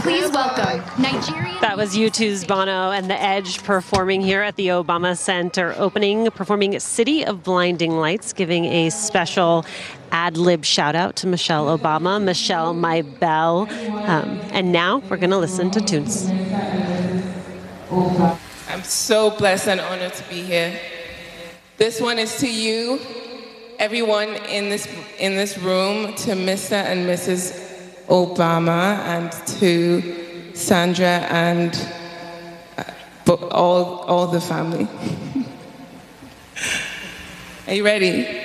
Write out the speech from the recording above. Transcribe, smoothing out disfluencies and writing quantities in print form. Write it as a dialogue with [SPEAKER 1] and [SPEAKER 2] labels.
[SPEAKER 1] Please welcome Nigerian.
[SPEAKER 2] That was U2's Bono and The Edge performing here at the Obama Center opening, performing City of Blinding Lights, giving a special ad-lib shout-out to Michelle Obama, Michelle, my belle. And now we're going to listen to tunes.
[SPEAKER 3] I'm so blessed and honored to be here. This one is to you, everyone in this room, to Mr. and Mrs. Obama, and to Sandra and all the family. Are you ready?